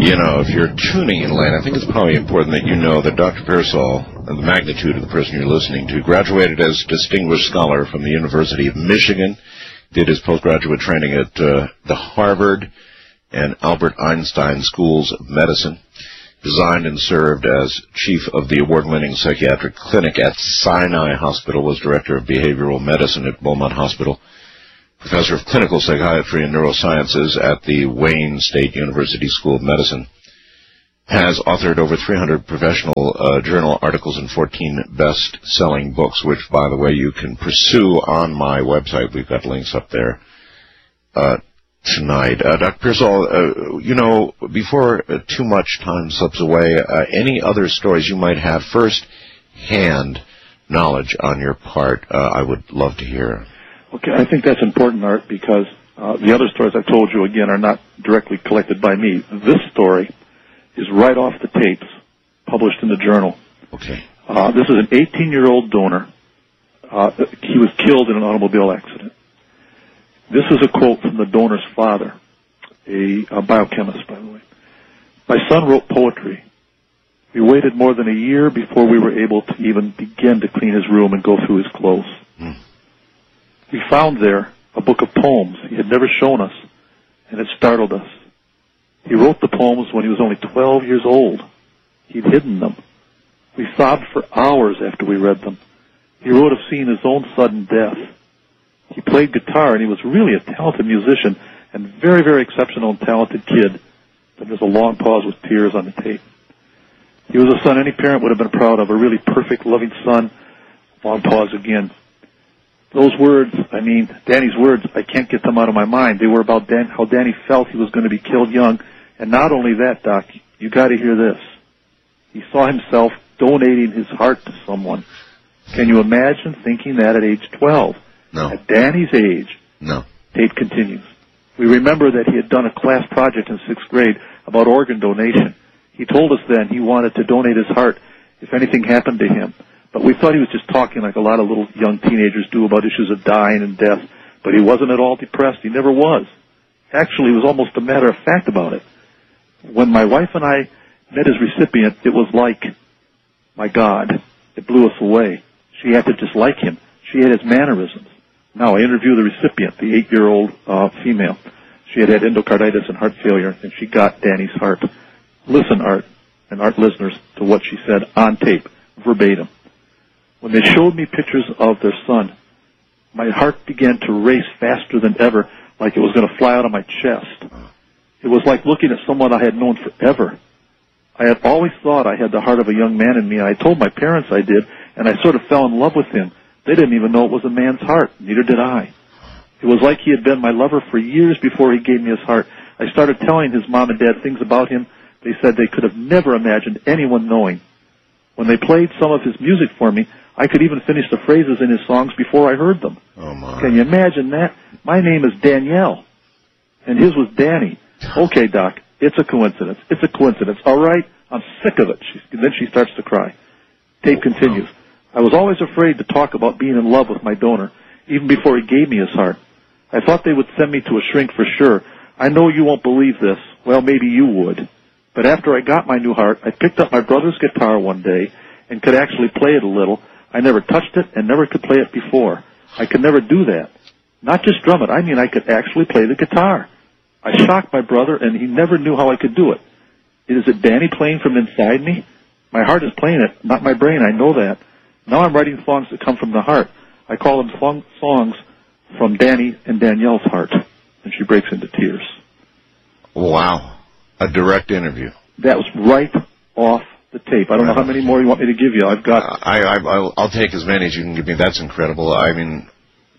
You know, if you're tuning in late, I think it's probably important that you know that Dr. Pearsall, and the magnitude of the person you're listening to, graduated as Distinguished Scholar from the University of Michigan, did his postgraduate training at the Harvard and Albert Einstein Schools of Medicine, designed and served as chief of the award-winning psychiatric clinic at Sinai Hospital, was director of behavioral medicine at Beaumont Hospital, professor of clinical psychiatry and neurosciences at the Wayne State University School of Medicine, has authored over 300 professional journal articles and 14 best-selling books, which, by the way, you can pursue on my website. We've got links up there tonight. Dr. Pearsall, you know, before too much time slips away, any other stories you might have first-hand knowledge on your part, I would love to hear. Okay, I think that's important, Art, because the other stories I've told you, again, are not directly collected by me. This story is right off the tapes, published in the journal. Okay. This is an 18-year-old donor. He was killed in an automobile accident. This is a quote from the donor's father, a biochemist, by the way. My son wrote poetry. We waited more than a year before we were able to even begin to clean his room and go through his clothes. We found there a book of poems he had never shown us, and it startled us. He wrote the poems when he was only 12 years old. He'd hidden them. We sobbed for hours after we read them. He wrote of seeing his own sudden death. He played guitar, and he was really a talented musician and very, very exceptional and talented kid. Then there's a long pause with tears on the tape. He was a son any parent would have been proud of, a really perfect, loving son. Long pause again. Those words, I mean, Danny's words, I can't get them out of my mind. They were about how Danny felt he was going to be killed young. And not only that, Doc, you got to hear this. He saw himself donating his heart to someone. Can you imagine thinking that at age 12? No. At Danny's age. No. Tape continues. We remember that he had done a class project in 6th grade about organ donation. He told us then he wanted to donate his heart if anything happened to him. But we thought he was just talking like a lot of little young teenagers do about issues of dying and death. But he wasn't at all depressed. He never was. Actually, it was almost a matter of fact about it. When my wife and I met his recipient, it was like, my God, it blew us away. She had to just like him. She had his mannerisms. Now, I interview the recipient, the 8-year-old female. She had endocarditis and heart failure, and she got Danny's heart. Listen, Art, and Art listeners, to what she said on tape, verbatim. When they showed me pictures of their son, my heart began to race faster than ever, like it was going to fly out of my chest. It was like looking at someone I had known forever. I had always thought I had the heart of a young man in me. I told my parents I did, and I sort of fell in love with him. They didn't even know it was a man's heart. Neither did I. It was like he had been my lover for years before he gave me his heart. I started telling his mom and dad things about him they said they could have never imagined anyone knowing. When they played some of his music for me, I could even finish the phrases in his songs before I heard them. Oh, my. Can you imagine that? My name is Danielle, and his was Danny. Okay, Doc, it's a coincidence. It's a coincidence. All right? I'm sick of it. Then she starts to cry. Tape continues. I was always afraid to talk about being in love with my donor, even before he gave me his heart. I thought they would send me to a shrink for sure. I know you won't believe this. Well, maybe you would. But after I got my new heart, I picked up my brother's guitar one day and could actually play it a little. I never touched it and never could play it before. I could never do that. Not just drum it. I mean, I could actually play the guitar. I shocked my brother, and he never knew how I could do it. Is it Danny playing from inside me? My heart is playing it, not my brain. I know that. Now I'm writing songs that come from the heart. I call them songs from Danny and Danielle's heart. And she breaks into tears. Wow. A direct interview. That was right off the tape. I don't know how many more you want me to give you. I've got... I'll take as many as you can give me. That's incredible. I mean,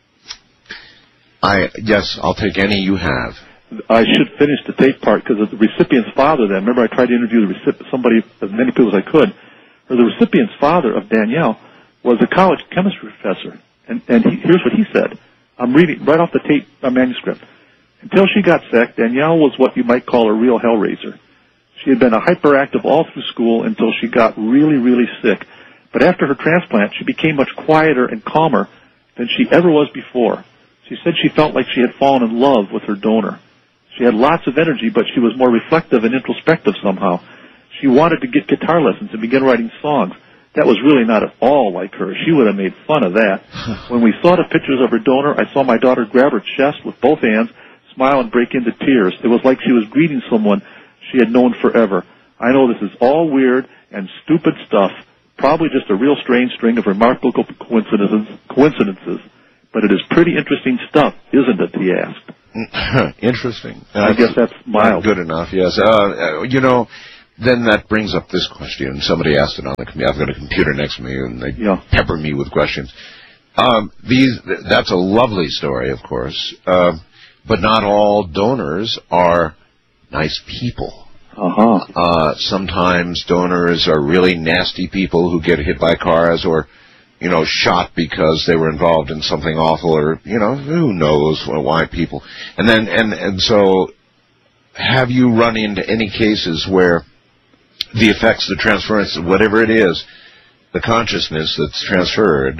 yes, I'll take any you have. I should finish the tape part because the recipient's father then, remember I tried to interview somebody, as many people as I could, or the recipient's father of Danielle was a college chemistry professor. And here's what he said. I'm reading right off the tape, a manuscript. Until she got sick, Danielle was what you might call a real hellraiser. She had been a hyperactive all through school until she got really, really sick. But after her transplant, she became much quieter and calmer than she ever was before. She said she felt like she had fallen in love with her donor. She had lots of energy, but she was more reflective and introspective somehow. She wanted to get guitar lessons and begin writing songs. That was really not at all like her. She would have made fun of that. When we saw the pictures of her donor, I saw my daughter grab her chest with both hands, smile, and break into tears. It was like she was greeting someone she had known forever. I know this is all weird and stupid stuff, probably just a real strange string of remarkable coincidences, but it is pretty interesting stuff, isn't it, he asked. Interesting. I guess that's mild. Good enough, yes. Then that brings up this question. Somebody asked it on the computer. I've got a computer next to me, and they pepper me with questions. That's a lovely story, of course, but not all donors are nice people. Sometimes donors are really nasty people who get hit by cars or, shot because they were involved in something awful, or, who knows why people. And so have you run into any cases where the effects, the transference, whatever it is, the consciousness that's transferred,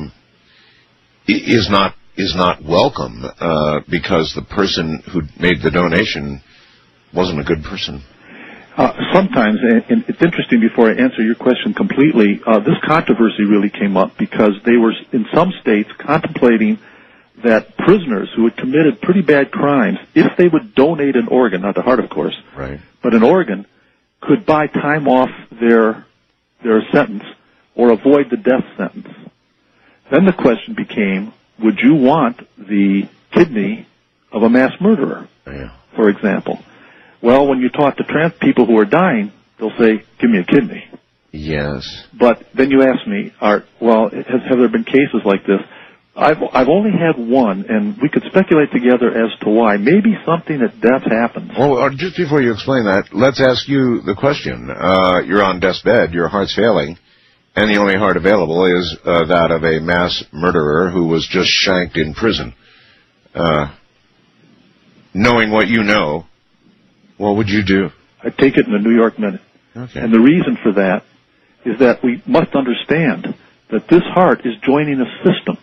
is not welcome, because the person who made the donation wasn't a good person? Sometimes, and it's interesting, before I answer your question completely, this controversy really came up because they were, in some states, contemplating that prisoners who had committed pretty bad crimes, if they would donate an organ, not the heart, of course, right, but an organ, could buy time off their sentence or avoid the death sentence. Then the question became, would you want the kidney of a mass murderer, for example? Well, when you talk to trans people who are dying, they'll say, give me a kidney. Yes. But then you ask me, Art, have there been cases like this? I've only had one, and we could speculate together as to why. Maybe something at death happens. Well, just before you explain that, let's ask you the question. You're on death's bed, your heart's failing, and the only heart available is that of a mass murderer who was just shanked in prison. Knowing what you know, what would you do? I'd take it in the New York Minute. Okay. And the reason for that is that we must understand that this heart is joining a system,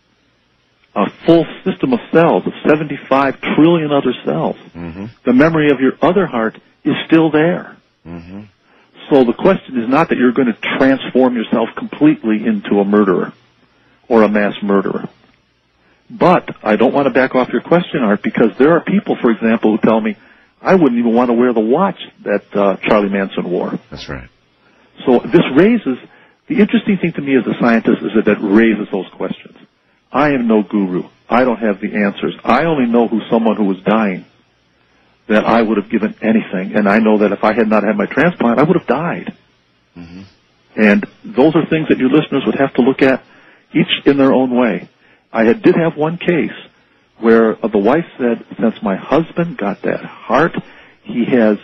a full system of cells, of 75 trillion other cells. Mm-hmm. The memory of your other heart is still there. Mm-hmm. So the question is not that you're going to transform yourself completely into a murderer or a mass murderer. But I don't want to back off your question, Art, because there are people, for example, who tell me, I wouldn't even want to wear the watch that Charlie Manson wore. That's right. So this raises, the interesting thing to me as a scientist is that it raises those questions. I am no guru. I don't have the answers. I only know someone who was dying, that I would have given anything. And I know that if I had not had my transplant, I would have died. Mm-hmm. And those are things that your listeners would have to look at, each in their own way. I did have one case where the wife said, since my husband got that heart, he used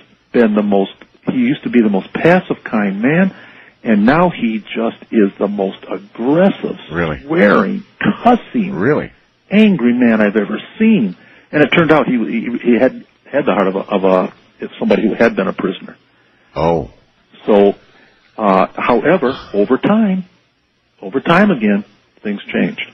to be the most passive, kind man, and now he just is the most aggressive, swearing, cussing, angry man I've ever seen. And it turned out he had the heart of somebody who had been a prisoner. Oh. So, however, over time again, things changed.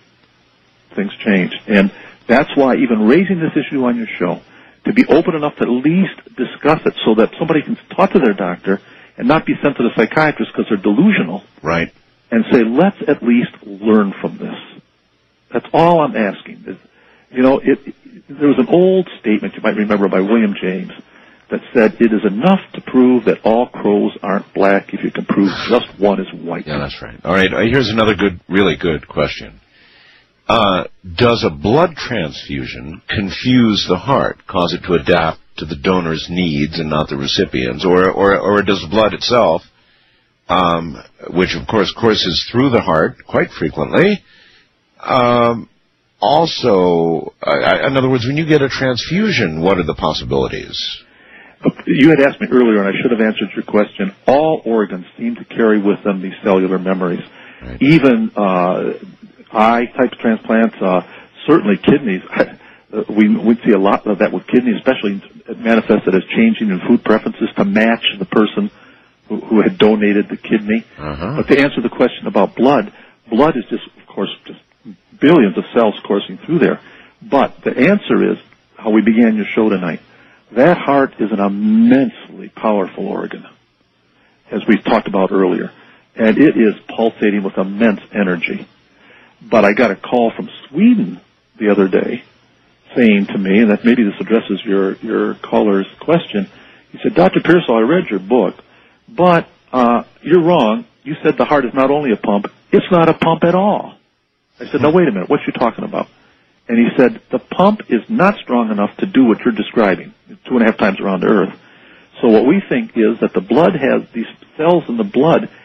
And that's why even raising this issue on your show, to be open enough to at least discuss it so that somebody can talk to their doctor and not be sent to the psychiatrist because they're delusional. Right. And say, let's at least learn from this. That's all I'm asking. There was an old statement you might remember by William James that said, it is enough to prove that all crows aren't black if you can prove just one is white. Yeah, that's right. All right, here's another really good question. Does a blood transfusion confuse the heart, cause it to adapt to the donor's needs and not the recipient's, or does blood itself, which of course courses through the heart quite frequently, also, in other words, when you get a transfusion, what are the possibilities? You had asked me earlier, and I should have answered your question. All organs seem to carry with them these cellular memories. Right. Even eye-type transplants, certainly kidneys. We see a lot of that with kidneys, especially manifested as changing in food preferences to match the person who had donated the kidney. Uh-huh. But to answer the question about blood is just, of course, just billions of cells coursing through there. But the answer is how we began your show tonight. That heart is an immensely powerful organ, as we talked about earlier, and it is pulsating with immense energy. But I got a call from Sweden the other day saying to me, and that maybe this addresses your caller's question, he said, Dr. Pearsall, I read your book, but you're wrong. You said the heart is not only a pump, it's not a pump at all. I said, no, wait a minute, what you talking about? And he said, the pump is not strong enough to do what you're describing, 2.5 times around the earth. So what we think is that the blood has, these cells in the blood